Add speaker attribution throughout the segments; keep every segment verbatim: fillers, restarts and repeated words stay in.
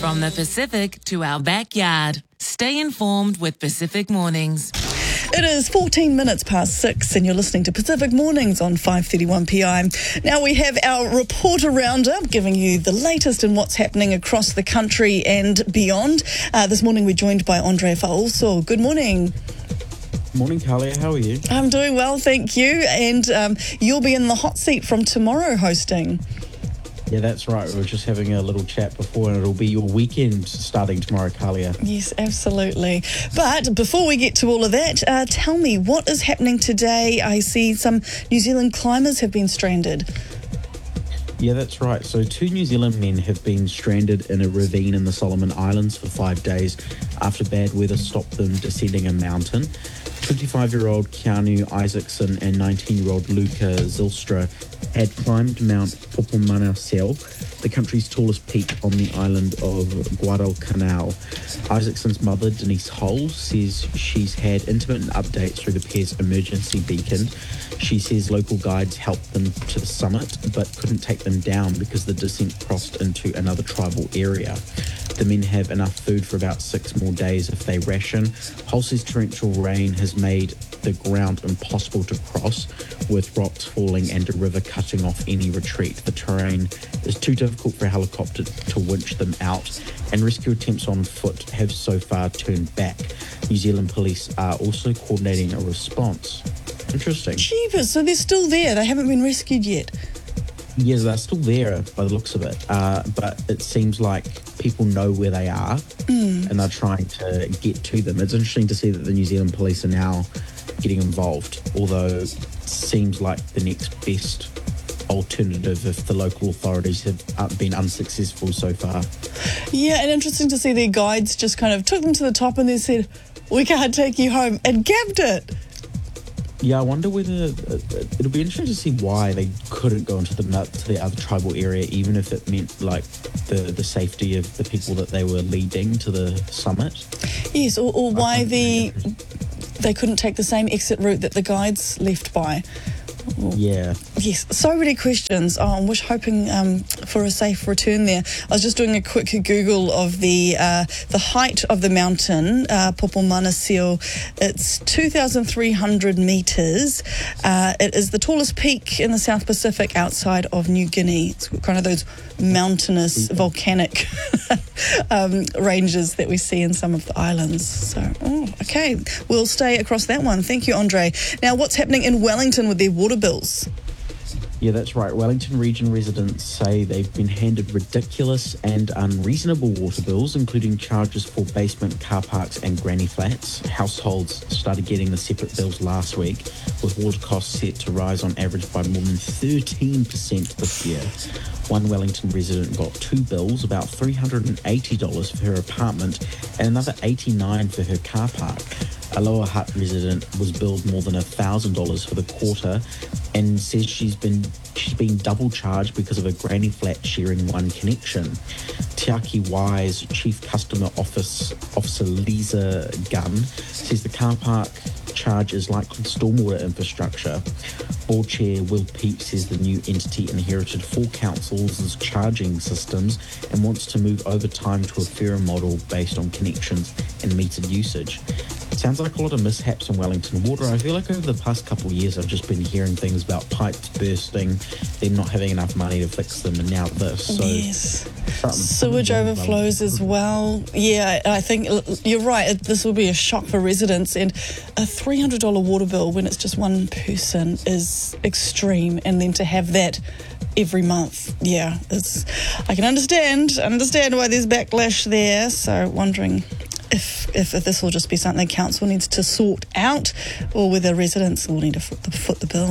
Speaker 1: From the Pacific to our backyard. Stay informed with Pacific Mornings.
Speaker 2: It is fourteen minutes past six and you're listening to Pacific Mornings on five thirty-one P M. Now we have our reporter roundup giving you the latest in what's happening across the country and beyond. Uh, this morning we're joined by Andre Fauso. Good morning.
Speaker 3: Morning, Kalia. How are you?
Speaker 2: I'm doing well, thank you. And um, you'll be in the hot seat from tomorrow hosting.
Speaker 3: Yeah, that's right. We were just having a little chat before, and it'll be your weekend starting tomorrow, Kalia.
Speaker 2: Yes, absolutely. But before we get to all of that, uh, tell me, what is happening today? I see some New Zealand climbers have been stranded.
Speaker 3: Yeah, that's right. So two New Zealand men have been stranded in a ravine in the Solomon Islands for five days after bad weather stopped them descending a mountain. twenty-five-year-old Keanu Isaacson and nineteen-year-old Luca Zylstra had climbed Mount Popomanasel, the country's tallest peak on the island of Guadalcanal. Isaacson's mother, Denise Hull, says she's had intermittent updates through the pair's emergency beacon. She says local guides helped them to the summit but couldn't take them down because the descent crossed into another tribal area. The men have enough food for about six more days if they ration. Hull says torrential rain has made the ground impossible to cross, with rocks falling and a river cutting off any retreat. The terrain is too difficult for a helicopter to winch them out, and rescue attempts on foot have so far turned back. New Zealand police are also coordinating a response. Interesting.
Speaker 2: Jeepers, so they're still there. They haven't been rescued yet.
Speaker 3: Yes, they're still there by the looks of it, uh, but it seems like people know where they are mm. and they're trying to get to them. It's interesting to see that the New Zealand police are now getting involved, although it seems like the next best alternative if the local authorities have been unsuccessful so far.
Speaker 2: Yeah, and interesting to see their guides just kind of took them to the top and they said, we can't take you home, and gabbed it.
Speaker 3: Yeah, I wonder whether uh, it'll be interesting to see why they couldn't go into the to the other tribal area, even if it meant like the the safety of the people that they were leading to the summit. Yes,
Speaker 2: or, or why the they couldn't take the same exit route that the guides left by.
Speaker 3: Yeah.
Speaker 2: Yes, so many questions. Oh, I'm wish hoping um, for a safe return there. I was just doing a quick Google of the uh, the height of the mountain, uh, Popomanasel. It's two thousand three hundred metres. Uh, it is the tallest peak in the South Pacific outside of New Guinea. It's kind of those mountainous, volcanic um, ranges that we see in some of the islands. So, oh, okay, we'll stay across that one. Thank you, Andre. Now, what's happening in Wellington with their water bills?
Speaker 3: Yeah, that's right. Wellington region residents say they've been handed ridiculous and unreasonable water bills, including charges for basement car parks and granny flats. Households started getting the separate bills last week, with water costs set to rise on average by more than thirteen percent this year. One Wellington resident got two bills, about three hundred eighty dollars for her apartment and another eighty-nine dollars for her car park. A Lower Hutt resident was billed more than one thousand dollars for the quarter and says she's been she's been double charged because of a granny flat sharing one connection. Tiaki Wise Chief Customer Office Officer Lisa Gunn says the car park charge is likely stormwater infrastructure. Board Chair Will Peat says the new entity inherited four councils' charging systems and wants to move over time to a fairer model based on connections and metered usage. Sounds like a lot of mishaps in Wellington Water. I feel like over the past couple of years I've just been hearing things about pipes bursting, them not having enough money to fix them, and now this. So
Speaker 2: yes. Sewage overflows as well. Yeah, I think you're right. This will be a shock for residents, and a three hundred dollars water bill when it's just one person is extreme, and then to have that every month, yeah, it's, I can understand, understand why there's backlash there, so wondering If, if if this will just be something council needs to sort out, or whether residents will need to foot the, foot the bill.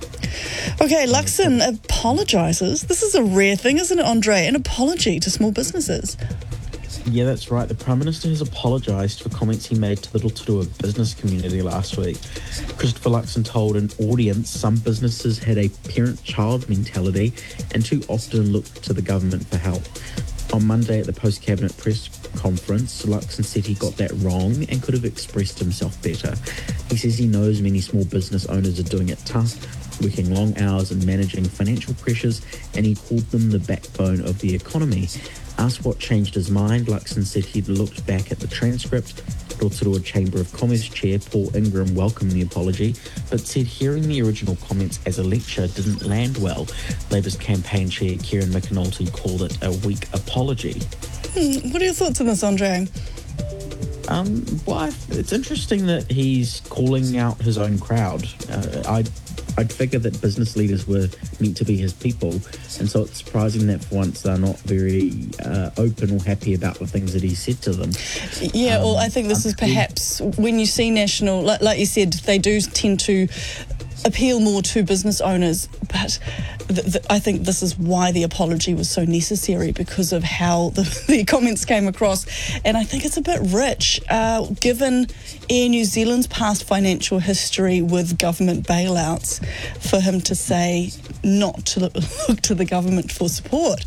Speaker 2: Okay, Luxon apologises. This is a rare thing, isn't it, Andre? An apology to small businesses.
Speaker 3: Yeah, that's right. The Prime Minister has apologised for comments he made to the Rotorua business community last week. Christopher Luxon told an audience some businesses had a parent-child mentality and too often looked to the government for help. On Monday at the post-cabinet press conference, Luxon said he got that wrong and could have expressed himself better. He says he knows many small business owners are doing it tough, working long hours and managing financial pressures, and he called them the backbone of the economy. Asked what changed his mind, Luxon said he'd looked back at the transcript. Rotorua Chamber of Commerce Chair Paul Ingram welcomed the apology, but said hearing the original comments as a lecture didn't land well. Labour's campaign chair Kieran McAnulty called it a weak apology.
Speaker 2: Hmm, what are your thoughts on this, Andre?
Speaker 3: Um, well, I, it's interesting that he's calling out his own crowd. Uh, I'd, I'd figure that business leaders were meant to be his people, and so it's surprising that for once they're not very uh, open or happy about the things that he said to them.
Speaker 2: Yeah,
Speaker 3: um,
Speaker 2: well, I think this is perhaps when you see National, like, like you said, they do tend to appeal more to business owners, but th- th- I think this is why the apology was so necessary, because of how the, the comments came across. And I think it's a bit rich, uh, given Air New Zealand's past financial history with government bailouts, for him to say not to look to the government for support.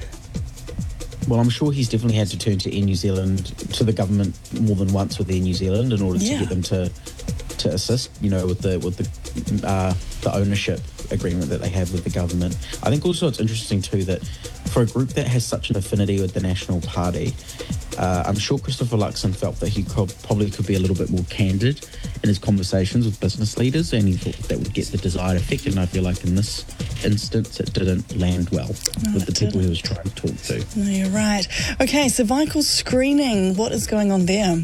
Speaker 3: Well, I'm sure he's definitely had to turn to Air New Zealand, to the government more than once with Air New Zealand in order
Speaker 2: Yeah.
Speaker 3: to get them to to assist, you know, with the with the uh, the ownership agreement that they have with the government. I think also it's interesting too that for a group that has such an affinity with the National Party, uh, I'm sure Christopher Luxon felt that he could, probably could be a little bit more candid in his conversations with business leaders, and he thought that would get the desired effect. And I feel like in this instance, it didn't land well
Speaker 2: No,
Speaker 3: with the
Speaker 2: it
Speaker 3: people
Speaker 2: didn't.
Speaker 3: he was trying to talk to.
Speaker 2: No, you're right. Okay, cervical screening. What is going on there?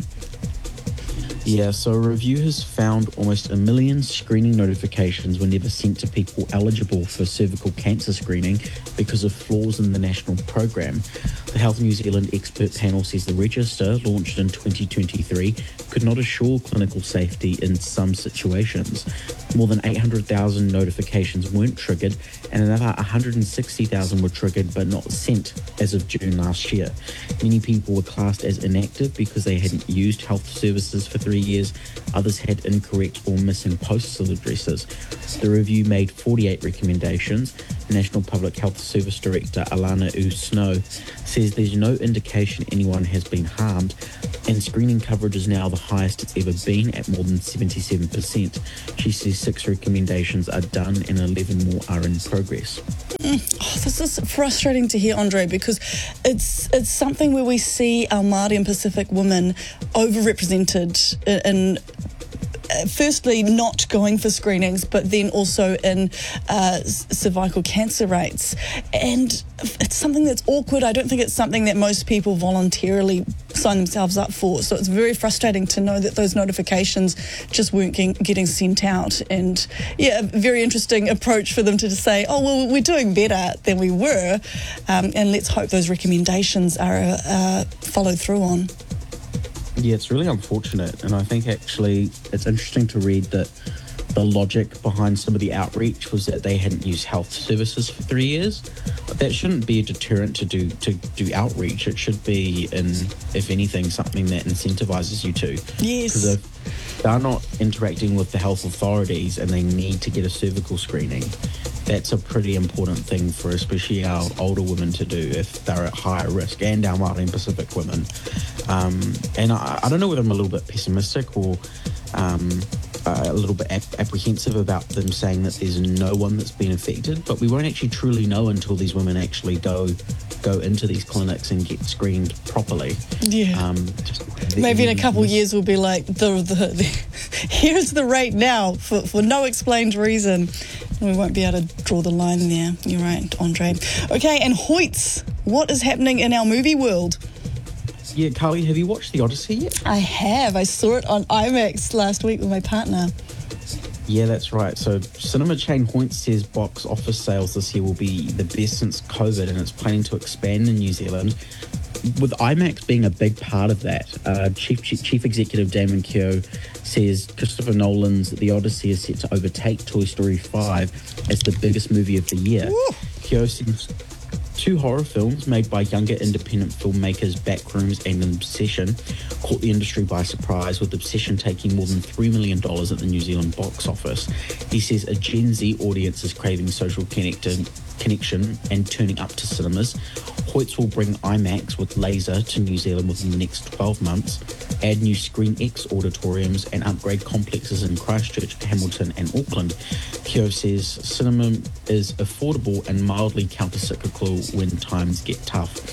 Speaker 3: Yeah, so a review has found almost a million screening notifications were never sent to people eligible for cervical cancer screening because of flaws in the national program. The Health New Zealand expert panel says the register, launched in twenty twenty-three, could not assure clinical safety in some situations. More than eight hundred thousand notifications weren't triggered, and another one hundred sixty thousand were triggered but not sent as of June last year. Many people were classed as inactive because they hadn't used health services for three years. Others had incorrect or missing postal addresses. The review made forty-eight recommendations. National Public Health Service Director Alana U. Snow says there's no indication anyone has been harmed, and screening coverage is now the highest it's ever been at more than seventy-seven percent. She says six recommendations are done and eleven more are in progress.
Speaker 2: Mm, oh, this is frustrating to hear, Andre, because it's it's something where we see our Māori and Pacific women overrepresented in, in uh, firstly not going for screenings, but then also in uh, cervical cancer rates. And it's something that's awkward. I don't think it's something that most people voluntarily sign themselves up for. So it's very frustrating to know that those notifications just weren't getting, getting sent out. And yeah, a very interesting approach for them to just say, oh, well, we're doing better than we were. Um, and let's hope those recommendations are uh, followed through on.
Speaker 3: Yeah, it's really unfortunate, and I think actually it's interesting to read that the logic behind some of the outreach was that they hadn't used health services for three years. But that shouldn't be a deterrent to do to do outreach. It should be, in if anything, something that incentivizes you to.
Speaker 2: Yes.
Speaker 3: Because if they're not interacting with the health authorities and they need to get a cervical screening, that's a pretty important thing for especially our older women to do if they're at higher risk, and our Māori and Pacific women. Um, and I, I don't know whether I'm a little bit pessimistic or um, uh, a little bit ap- apprehensive about them saying that there's no one that's been affected, but we won't actually truly know until these women actually go go into these clinics and get screened properly.
Speaker 2: Yeah.
Speaker 3: Um, just the-
Speaker 2: Maybe in a couple of years we'll be like, the, the, the here's the rate now for, for no explained reason. We won't be able to draw the line there. You're right, Andre. Okay, and Hoyts, what is happening in our movie world?
Speaker 3: Yeah, Carly, have you watched The Odyssey yet?
Speaker 2: I have. I saw it on IMAX last week with my partner.
Speaker 3: Yeah, that's right. So cinema chain Hoyts says box office sales this year will be the best since COVID, and it's planning to expand in New Zealand, with IMAX being a big part of that. Uh, Chief, Chief Chief Executive Damon Keogh says Christopher Nolan's The Odyssey is set to overtake Toy Story five as the biggest movie of the year.
Speaker 2: Woo.
Speaker 3: Keogh says two horror films made by younger independent filmmakers Backrooms and Obsession caught the industry by surprise, with Obsession taking more than three million dollars at the New Zealand box office. He says a Gen Z audience is craving social connected, connection and turning up to cinemas. Hoyts will bring IMAX with laser to New Zealand within the next twelve months, add new Screen X auditoriums and upgrade complexes in Christchurch, Hamilton and Auckland. Keogh says cinema is affordable and mildly counter-cyclical when times get tough.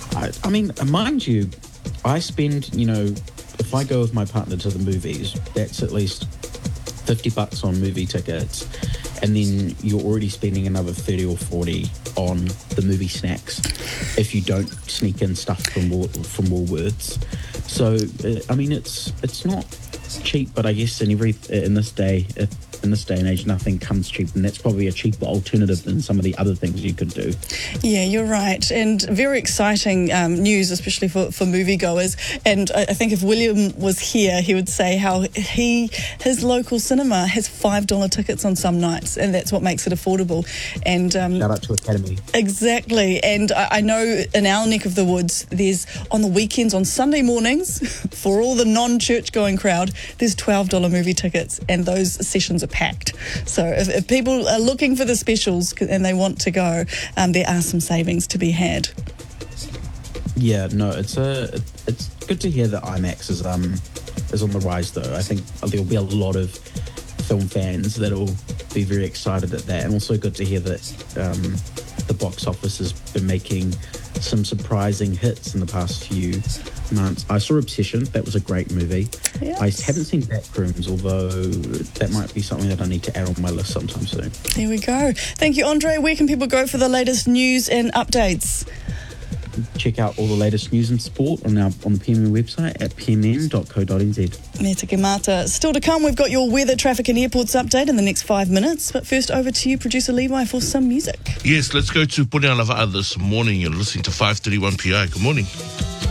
Speaker 3: I, I mean, mind you, I spend, you know, if I go with my partner to the movies, that's at least fifty bucks on movie tickets. And then you're already spending another thirty or forty on the movie snacks if you don't sneak in stuff from Wool- from Woolworths. So, uh, I mean, it's it's not cheap, but I guess in every in this day, if, in this day and age, nothing comes cheap, and that's probably a cheaper alternative than some of the other things you could do.
Speaker 2: Yeah, you're right, and very exciting um, news, especially for, for moviegoers. And I, I think if William was here, he would say how he his local cinema has five dollar tickets on some nights, and that's what makes it affordable. And um,
Speaker 3: shout out to Academy.
Speaker 2: Exactly, and I, I know in our neck of the woods, there's on the weekends, on Sunday mornings, for all the non-church going crowd, there's twelve dollar movie tickets, and those sessions are packed. So if, if people are looking for the specials and they want to go, um, there are some savings to be had.
Speaker 3: Yeah, no, it's a it's good to hear that IMAX is um is on the rise, though. I think there'll be a lot of film fans that'll be very excited at that, and also good to hear that um, the box office has been making some surprising hits in the past few months. I saw Obsession. That was a great movie. Yes. I haven't seen Backrooms, although that might be something that I need to add on my list sometime soon.
Speaker 2: There we go. Thank you, Andre. Where can people go for the latest news and updates?
Speaker 3: Check out all the latest news and sport on our on the P M N website at p m n dot co dot n z.
Speaker 2: Me te mata. Still to come, we've got your weather, traffic and airports update in the next five minutes. But first, over to you, producer Levi, for some music.
Speaker 4: Yes, let's go to Punealava'a this morning. You're listening to five thirty-one P I. Good morning.